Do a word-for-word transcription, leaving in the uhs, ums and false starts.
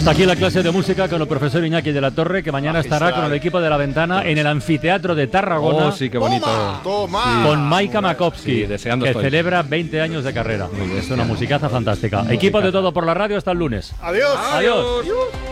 Hasta aquí la clase de música con el profesor Iñaki de la Torre, que mañana Magistral. estará con el equipo de La Ventana en el anfiteatro de Tarragona. Oh, sí, qué bonito. Toma, toma. Con Maika Makovsky, Sí, deseando que estoy. celebra veinte años de carrera. Es una musicaza fantástica. Equipo de Todo por la Radio, hasta el lunes. Adiós. Adiós.